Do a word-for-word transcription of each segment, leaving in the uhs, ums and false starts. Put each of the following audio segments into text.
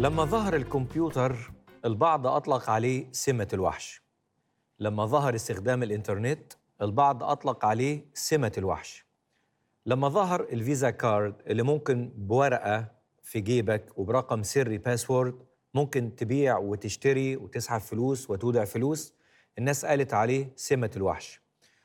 لما ظهر الكمبيوتر البعض أطلق عليه سمة الوحش. لما ظهر استخدام الإنترنت البعض أطلق عليه سمة الوحش. لما ظهر الفيزا كارد اللي ممكن بورقة في جيبك وبرقم سري باسورد ممكن تبيع وتشتري وتسحب فلوس وتودع فلوس، الناس قالت عليه سمة الوحش.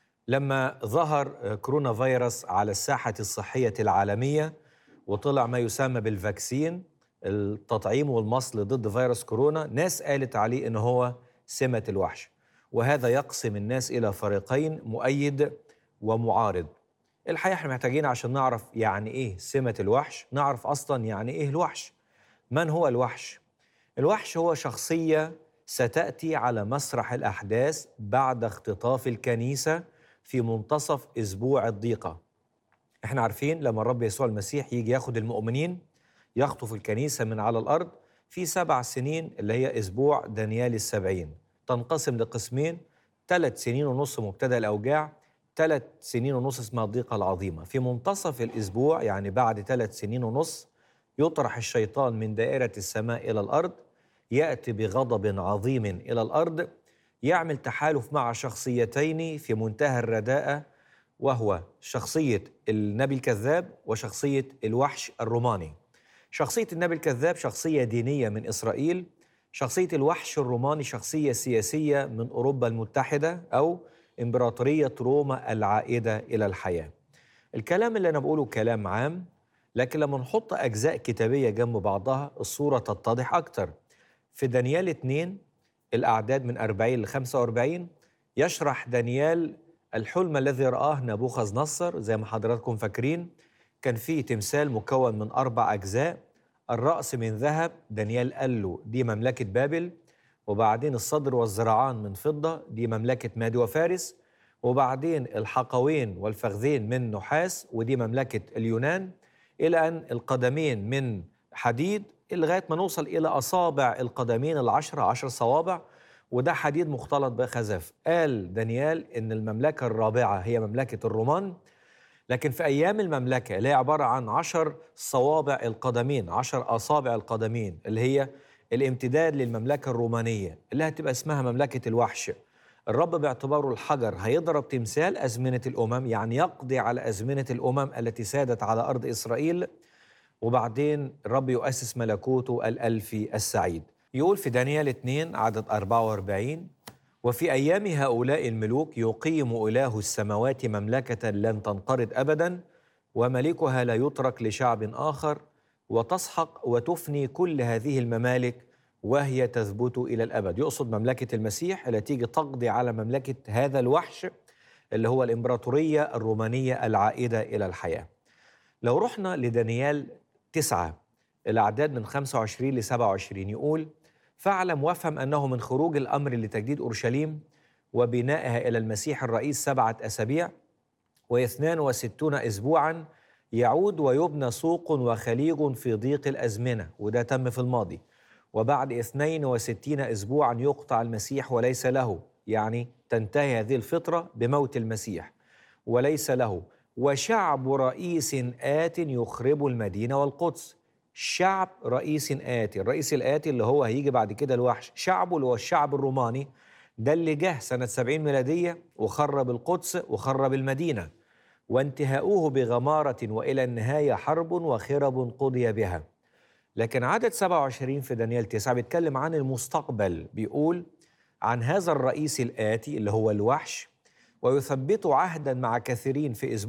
لما ظهر كورونا فيروس على الساحة الصحية العالمية وطلع ما يسمى بالفاكسين، التطعيم والمصل ضد فيروس كورونا، ناس قالت عليه إنه هو سمة الوحش. وهذا يقسم الناس إلى فريقين، مؤيد ومعارض. الحقيقة احنا محتاجين عشان نعرف يعني إيه سمة الوحش، نعرف أصلاً يعني إيه الوحش. من هو الوحش؟ الوحش هو شخصية ستأتي على مسرح الأحداث بعد اختطاف الكنيسة في منتصف أسبوع الضيقة. احنا عارفين لما الرب يسوع المسيح يجي ياخد المؤمنين يخطف الكنيسة من على الأرض في سبع سنين اللي هي أسبوع دانيال السبعين، تنقسم لقسمين: ثلاث سنين ونص مبتدأ الأوجاع، ثلاث سنين ونص اسمها الضيقة العظيمة. في منتصف الأسبوع يعني بعد ثلاث سنين ونص يطرح الشيطان من دائرة السماء إلى الأرض، يأتي بغضب عظيم إلى الأرض، يعمل تحالف مع شخصيتين في منتهى الرداءة، وهو شخصية النبي الكذاب وشخصية الوحش الروماني. شخصية النبي الكذاب شخصية دينية من إسرائيل، شخصية الوحش الروماني شخصية سياسية من أوروبا المتحدة أو إمبراطورية روما العائدة إلى الحياة. الكلام اللي أنا بقوله كلام عام، لكن لما نحط أجزاء كتابية جنب بعضها الصورة تتضح أكتر. في دانيال اثنين الأعداد من أربعين ل خمسة وأربعين يشرح دانيال الحلم الذي رآه نبوخذ نصر. زي ما حضراتكم فاكرين كان فيه تمثال مكون من أربع أجزاء، الرأس من ذهب، دانيال قال له دي مملكة بابل، وبعدين الصدر والذراعان من فضة، دي مملكة مادي وفارس، وبعدين الحقوين والفخذين من نحاس، ودي مملكة اليونان، إلى أن القدمين من حديد لغاية ما نوصل إلى أصابع القدمين العشرة، عشر صوابع، وده حديد مختلط بخزف. قال دانيال إن المملكة الرابعة هي مملكة الرومان، لكن في أيام المملكة اللي هي عبارة عن عشر صوابع القدمين، عشر أصابع القدمين، اللي هي الامتداد للمملكة الرومانية اللي هتبقى اسمها مملكة الوحش، الرب باعتباره الحجر هيضرب تمثال أزمنة الأمم، يعني يقضي على أزمنة الأمم التي سادت على أرض إسرائيل، وبعدين الرب يؤسس ملكوته الألفي السعيد. يقول في دانيال اثنين عدد أربعة وأربعين: وفي أيام هؤلاء الملوك يقيم إله السماوات مملكة لن تنقرض أبدا، وملكها لا يترك لشعب آخر، وتسحق وتفني كل هذه الممالك وهي تثبت إلى الأبد. يقصد مملكة المسيح التي تيجي تقضي على مملكة هذا الوحش اللي هو الإمبراطورية الرومانية العائدة إلى الحياة. لو رحنا لدانيال تسعة الأعداد من خمسة وعشرين ل سبعة وعشرين يقول: فاعلم وافهم أنه من خروج الأمر لتجديد أورشليم وبنائها إلى المسيح الرئيس سبعة أسابيع واثنان وستون أسبوعاً يعود ويبنى سوق وخليج في ضيق الأزمنة، وده تم في الماضي. وبعد اثنين وستين أسبوعاً يقطع المسيح وليس له، يعني تنتهي هذه الفترة بموت المسيح وليس له. وشعب رئيس آت يخرب المدينة والقدس. شعب رئيس آتي، الرئيس الآتي اللي هو هيجي بعد كده الوحش، شعبه اللي هو الشعب الروماني ده اللي جه سنة سبعين ميلادية وخرب القدس وخرب المدينة، وانتهاؤه بغمارة وإلى النهاية حرب وخرب قضي بها. لكن عدد سبعة وعشرين في دانيال تسعة بيتكلم عن المستقبل، بيقول عن هذا الرئيس الآتي اللي هو الوحش: ويثبت عهدا مع كثيرين في أسبوع